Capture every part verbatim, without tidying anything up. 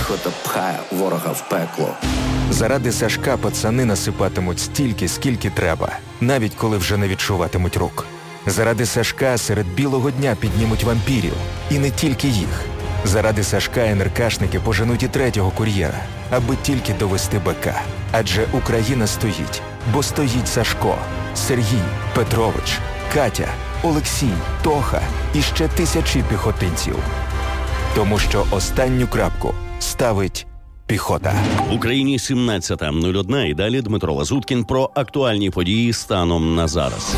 піхота пхає ворога в пекло. Заради Сашка пацани насипатимуть стільки, скільки треба, навіть коли вже не відчуватимуть рук. Заради Сашка серед білого дня піднімуть вампірів. І не тільки їх. Заради Сашка НРКшники поженуть і третього кур'єра, аби тільки довести БК. Адже Україна стоїть, бо стоїть Сашко, Сергій, Петрович, Катя, Олексій, Тоха і ще тисячі піхотинців. Тому що останню крапку ставить піхота. В Україні сімнадцята нуль одна і далі Дмитро Лазуткін про актуальні події станом на зараз.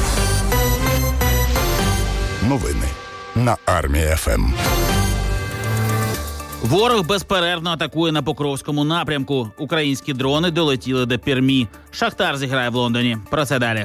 Новини на Армія-ФМ. Ворог безперервно атакує на Покровському напрямку. Українські дрони долетіли до Пермі. Шахтар зіграє в Лондоні. Про це далі.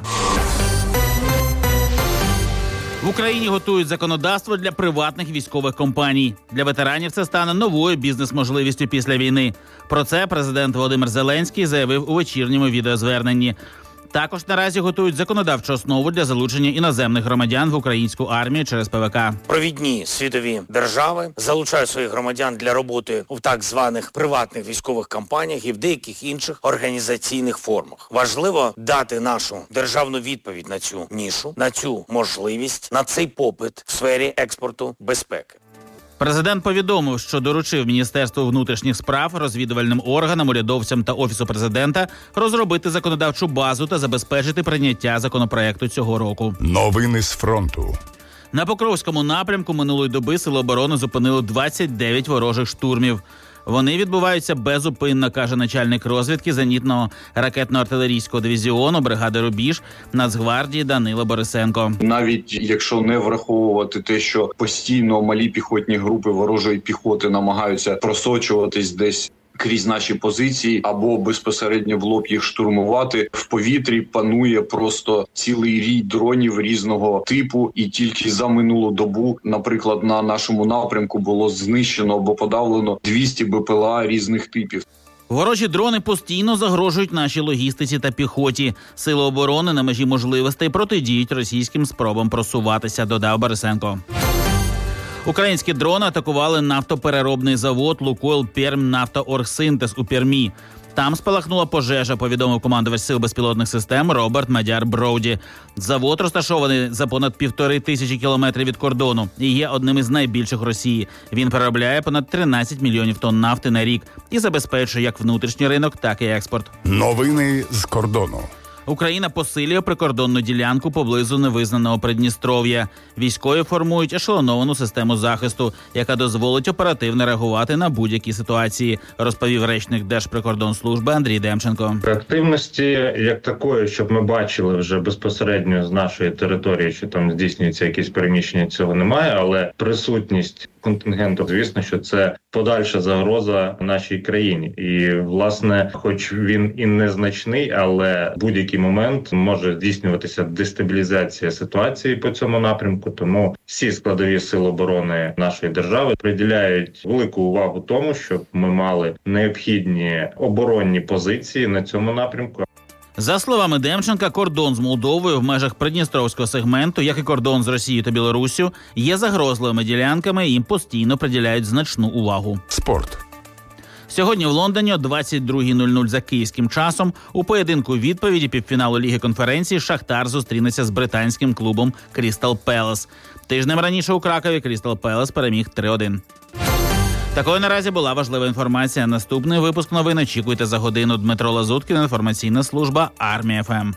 В Україні готують законодавство для приватних військових компаній. Для ветеранів це стане новою бізнес-можливістю після війни. Про це президент Володимир Зеленський заявив у вечірньому відеозверненні. Також наразі готують законодавчу основу для залучення іноземних громадян в українську армію через ПВК. Провідні світові держави залучають своїх громадян для роботи в так званих приватних військових компаніях і в деяких інших організаційних формах. Важливо дати нашу державну відповідь на цю нішу, на цю можливість, на цей попит в сфері експорту безпеки. Президент повідомив, що доручив Міністерству внутрішніх справ, розвідувальним органам, урядовцям та Офісу президента розробити законодавчу базу та забезпечити прийняття законопроекту цього року. Новини з фронту. На Покровському напрямку минулої доби Сили оборони зупинило двадцять дев'ять ворожих штурмів. Вони відбуваються безупинно, каже начальник розвідки зенітного ракетно-артилерійського дивізіону бригади «Рубіж» Нацгвардії Данило Борисенко. Навіть якщо не враховувати те, що постійно малі піхотні групи ворожої піхоти намагаються просочуватись десь крізь наші позиції або безпосередньо в лоб їх штурмувати, в повітрі панує просто цілий рій дронів різного типу. І тільки за минулу добу, наприклад, на нашому напрямку було знищено або подавлено двісті БПЛА різних типів. Ворожі дрони постійно загрожують нашій логістиці та піхоті. Сили оборони на межі можливостей протидіють російським спробам просуватися, додав Борисенко. Українські дрони атакували нафтопереробний завод «Лукойл Пермнафтооргсинтез» у Пермі. Там спалахнула пожежа, повідомив командувач сил безпілотних систем Роберт Мадяр Броуді. Завод розташований за понад півтори тисячі кілометрів від кордону і є одним із найбільших Росії. Він переробляє понад тринадцять мільйонів тонн нафти на рік і забезпечує як внутрішній ринок, так і експорт. Новини з кордону. Україна посилює прикордонну ділянку поблизу невизнаного Придністров'я. Військові формують ешелоновану систему захисту, яка дозволить оперативно реагувати на будь-які ситуації, розповів речник Держприкордонслужби Андрій Демченко. Активності як такої, щоб ми бачили вже безпосередньо з нашої території, що там здійснюється якісь переміщення, цього немає, але присутність контингенту, звісно, що це подальша загроза нашій країні. І, власне, хоч він і незначний, але будь-який момент може здійснюватися дестабілізація ситуації по цьому напрямку. Тому всі складові сил оборони нашої держави приділяють велику увагу тому, щоб ми мали необхідні оборонні позиції на цьому напрямку. За словами Демченка, кордон з Молдовою в межах Придністровського сегменту, як і кордон з Росією та Білоруссю, є загрозливими ділянками і їм постійно приділяють значну увагу. Спорт. Сьогодні в Лондоні о двадцять друга нуль нуль за київським часом у поєдинку відповіді півфіналу Ліги конференції Шахтар зустрінеться з британським клубом Крістал Пелес. Тижнем раніше у Кракові Крістал Пелес переміг три один. Такою наразі була важлива інформація. Наступний випуск новин очікуйте за годину. Дмитро Лазуткін, інформаційна служба Армія-ФМ.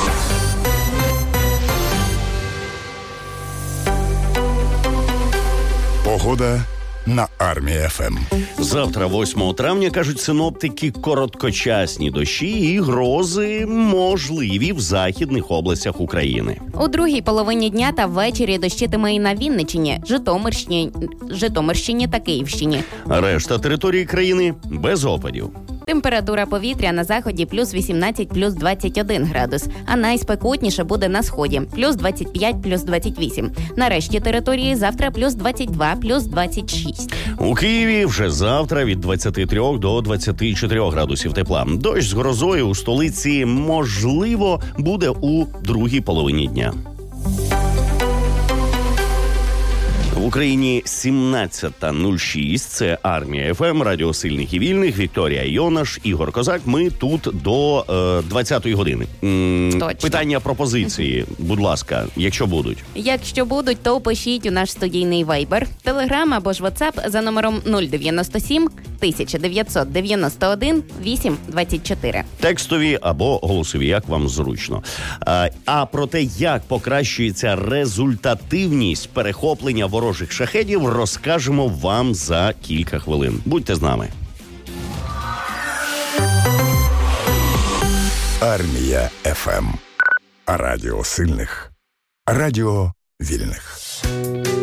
Погода на Армія-ФМ. Завтра, восьмого травня, кажуть синоптики, короткочасні дощі і грози можливі в західних областях України. У другій половині дня та ввечері дощитиме і на Вінниччині, Житомирщині, Житомирщині та Київщині. Решта території країни без опадів. Температура повітря на заході плюс вісімнадцять, плюс двадцять один градус, а найспекотніше буде на сході плюс двадцять п'ять, плюс двадцять вісім. На решті території завтра плюс двадцять два, плюс двадцять шість. У Києві вже завтра від двадцяти трьох до двадцяти чотирьох градусів тепла. Дощ з грозою у столиці, можливо, буде у другій половині дня. В Україні сімнадцята нуль шість. Це Армія ФМ, Радіо Сильних і Вільних, Вікторія Йонаш, Ігор Козак. Ми тут до е, двадцятої години. М- Точно. Питання, пропозиції, будь ласка, якщо будуть. Якщо будуть, то пишіть у наш студійний вайбер, телеграм або ж ватсап за номером нуль дев'яносто сім тисяча дев'ятсот дев'яносто один вісім двадцять чотири. Текстові або голосові, як вам зручно. А, а про те, як покращується результативність перехоплення ворожих шахедів, розкажемо вам за кілька хвилин. Будьте з нами. Армія ФМ. Радіо сильних. Радіо вільних.